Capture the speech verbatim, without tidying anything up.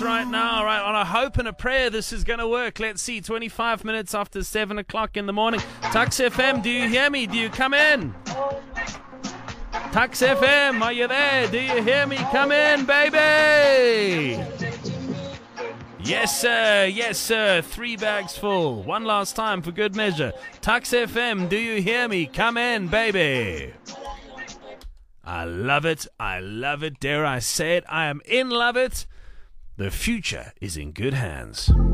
right now. All right, on a hope and a prayer this is going to work. Let's see, twenty-five minutes after seven o'clock in the morning. Tux F M, do you hear me? Do you come in? Tux F M, are you there? Do you hear me? Come in, baby. Yes, sir. Yes, sir. Three bags full. One last time for good measure. Tux F M, do you hear me? Come in, baby. I love it. I love it. Dare I say it? I am in love it. The future is in good hands.